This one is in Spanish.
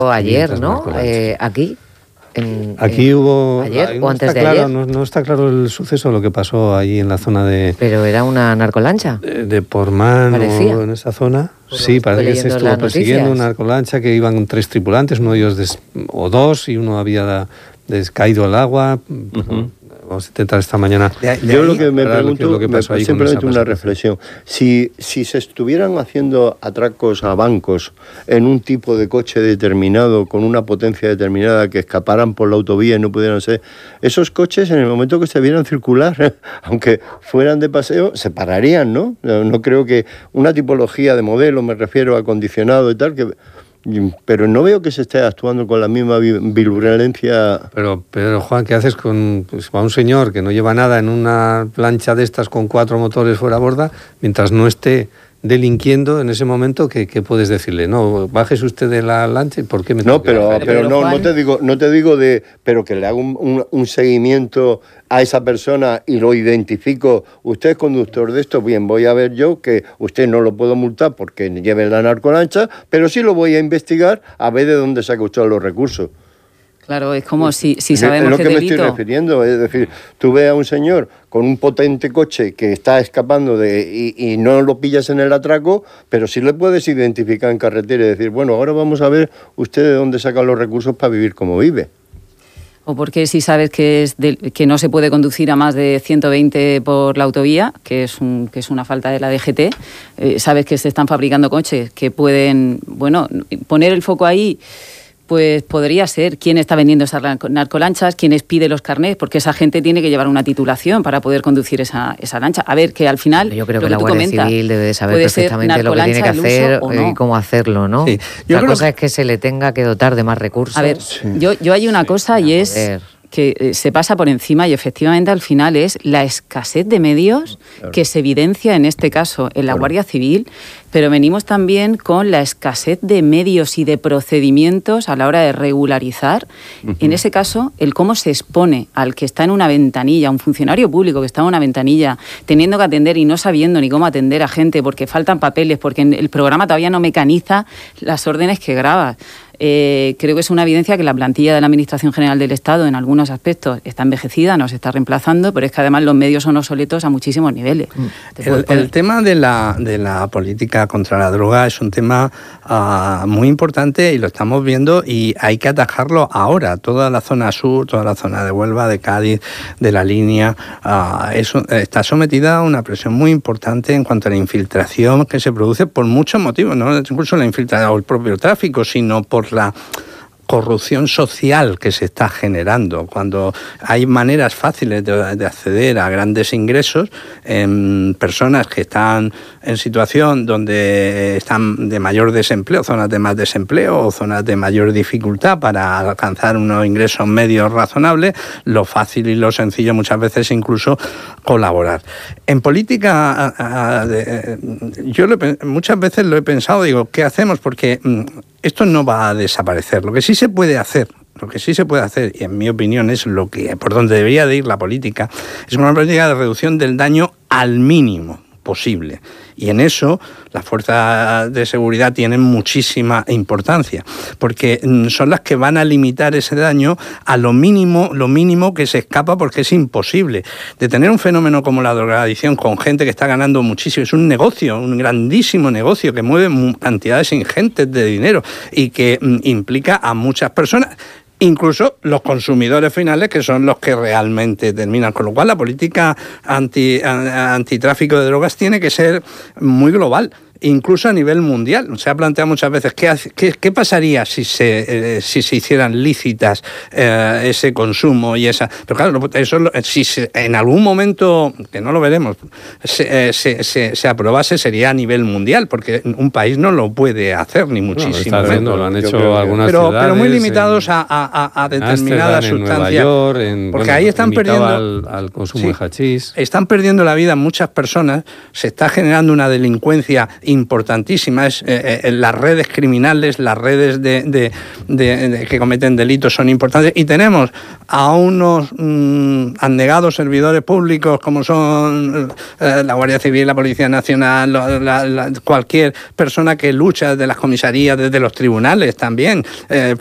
ayer, ¿no? Aquí. Aquí hubo... ¿Ayer o no antes está de claro, ayer? no está claro el suceso, lo que pasó allí en la zona de... ¿Pero era una narcolancha? De Portman o en esa zona. Sí, parece que se estuvo persiguiendo una narcolancha que iban 3 tripulantes, uno de ellos o 2, y uno había caído al agua. Vamos a intentar esta mañana. Yo lo que me pregunto, simplemente una reflexión. Si se estuvieran haciendo atracos a bancos en un tipo de coche determinado, con una potencia determinada, que escaparan por la autovía y no pudieran ser, esos coches en el momento que se vieran circular, aunque fueran de paseo, se pararían, ¿no? No creo que una tipología de modelo, me refiero a acondicionado y tal, pero no veo que se esté actuando con la misma virulencia. Pero Juan, ¿qué haces con a un señor que no lleva nada en una plancha de estas con 4 motores fuera a borda, mientras no esté delinquiendo en ese momento? ¿Qué puedes decirle? No, bájese usted de la lancha. ¿Por qué me no, pero no te digo pero que le haga un seguimiento a esa persona y lo identifico. Usted es conductor de esto, bien, voy a ver yo que usted no lo puedo multar porque lleve la narcolancha, pero sí lo voy a investigar a ver de dónde saca usted los recursos. Claro, es como si sabemos que es lo que que delito... me estoy refiriendo, es decir, tú ves a un señor con un potente coche que está escapando y no lo pillas en el atraco, pero sí le puedes identificar en carretera y decir, bueno, ahora vamos a ver usted de dónde saca los recursos para vivir como vive. O porque si sabes que no se puede conducir a más de 120 por la autovía, que es una falta de la DGT, sabes que se están fabricando coches que pueden, poner el foco ahí. Pues podría ser quién está vendiendo esas narcolanchas, quién pide los carnés, porque esa gente tiene que llevar una titulación para poder conducir esa lancha. A ver, que al final... Yo creo que la Guardia Civil debe de saber perfectamente lo que tiene que hacer y cómo hacerlo, ¿no? Sí. La cosa es que se le tenga que dotar de más recursos. A ver, yo hay una cosa y es... que se pasa por encima y efectivamente al final es la escasez de medios que se evidencia en este caso en la Guardia Civil, pero venimos también con la escasez de medios y de procedimientos a la hora de regularizar, en ese caso, el cómo se expone al que está en una ventanilla, un funcionario público que está en una ventanilla, teniendo que atender y no sabiendo ni cómo atender a gente porque faltan papeles, porque el programa todavía no mecaniza las órdenes que graba. Creo que es una evidencia que la plantilla de la Administración General del Estado en algunos aspectos está envejecida, nos está reemplazando, pero es que además los medios son obsoletos a muchísimos niveles. El tema de la política contra la droga es un tema muy importante y lo estamos viendo y hay que atajarlo ahora. Toda la zona sur, toda la zona de Huelva, de Cádiz, de la línea, está sometida a una presión muy importante en cuanto a la infiltración que se produce por muchos motivos, no incluso la infiltración o el propio tráfico, sino por la corrupción social que se está generando. Cuando hay maneras fáciles de acceder a grandes ingresos en personas que están en situación donde están de mayor desempleo, zonas de más desempleo o zonas de mayor dificultad para alcanzar unos ingresos medios razonables, lo fácil y lo sencillo muchas veces incluso colaborar. En política, yo muchas veces lo he pensado, digo, ¿qué hacemos? Porque esto no va a desaparecer. Lo que sí se puede hacer, y en mi opinión es por donde debería de ir la política, es una política de reducción del daño al mínimo posible. Y en eso las fuerzas de seguridad tienen muchísima importancia, porque son las que van a limitar ese daño a lo mínimo que se escapa, porque es imposible. De tener un fenómeno como la drogadicción con gente que está ganando muchísimo, es un negocio, un grandísimo negocio que mueve cantidades ingentes de dinero y que implica a muchas personas, incluso los consumidores finales, que son los que realmente terminan. Con lo cual, la política antitráfico de drogas tiene que ser muy global, incluso a nivel mundial. Se ha planteado muchas veces qué pasaría si se hicieran lícitas ese consumo y esa... Pero claro, eso si en algún momento, que no lo veremos, se aprobase, sería a nivel mundial, porque un país no lo puede hacer, ni muchísimo. Lo han hecho algunas ciudades. Pero muy limitados a determinadas sustancias. En Nueva York, porque ahí están perdiendo al consumo de hachís. Están perdiendo la vida muchas personas, se está generando una delincuencia importantísima. Las redes criminales, las redes que cometen delitos son importantes, y tenemos a unos abnegados servidores públicos como son la Guardia Civil, la Policía Nacional, cualquier persona que lucha desde las comisarías, desde los tribunales también,